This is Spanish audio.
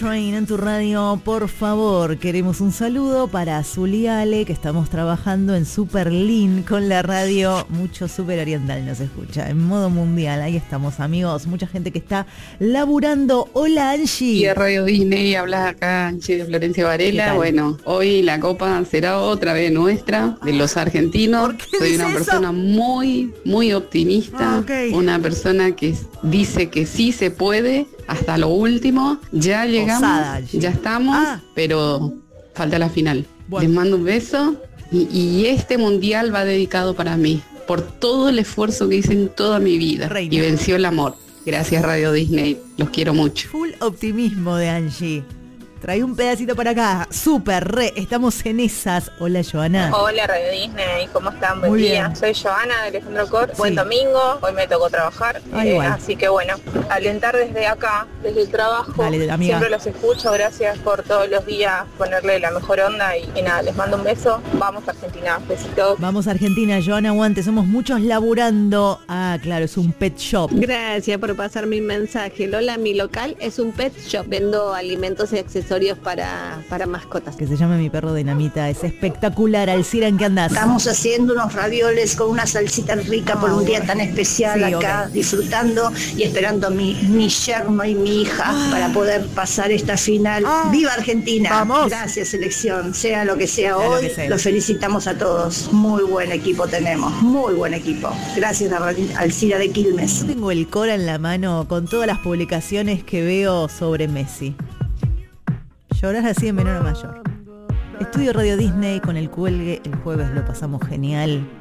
Train en tu radio, por favor. Queremos un saludo para Azul y Ale, que estamos trabajando en Super Lean con la radio. Mucho Super Oriental nos escucha en modo mundial. Ahí estamos, amigos. Mucha gente que está laburando. Hola, Angie. Y de Radio Disney, habla acá Angie de Florencia Varela. Bueno, hoy la copa será otra vez nuestra, de los argentinos. ¿Por qué Soy dice una eso? persona muy, muy optimista. Ok. Una persona que dice que sí se puede hasta lo último. Ya llegamos, Osada, Angie. ya estamos, pero falta la final. Bueno. Les mando un beso y este mundial va dedicado para mí, por todo el esfuerzo que hice en toda mi vida. Reina. Y venció el amor. Gracias, Radio Disney. Los quiero mucho. Full optimismo de Angie. Trae un pedacito para acá. Súper, estamos en esas. Hola, Joana. Hola Radio Disney, ¿cómo están? Buen Muy día. bien. Soy Joana de Alejandro Cor. Sí. Buen domingo, hoy me tocó trabajar. Igual. Así que bueno, alentar desde acá, desde el trabajo. Dale, amiga. Siempre los escucho, gracias por todos los días ponerle la mejor onda y nada, les mando un beso. Vamos Argentina, besitos. Vamos Argentina, Joana, aguante. Somos muchos laburando. Ah, claro, es un pet shop. Gracias por pasar mi mensaje. Lola, mi local es un pet shop. Vendo alimentos y accesorios para mascotas. Que se llama Mi Perro Dinamita. Es espectacular. Alcira, ¿en qué andás? Estamos haciendo unos ravioles con una salsita rica por un día tan especial Sí, acá, ok. disfrutando y esperando a mi yerno y mi hija para poder pasar esta final. ¡Viva Argentina! ¡Vamos! Gracias, selección. Sea lo que sea Sea lo hoy, que sea. los felicitamos a todos. Muy buen equipo tenemos, muy buen equipo. Gracias a Alcira de Quilmes. Tengo el Cora en la mano con todas las publicaciones que veo sobre Messi. Llorar así de menor a mayor. Estudio Radio Disney con el cuelgue. El jueves lo pasamos genial.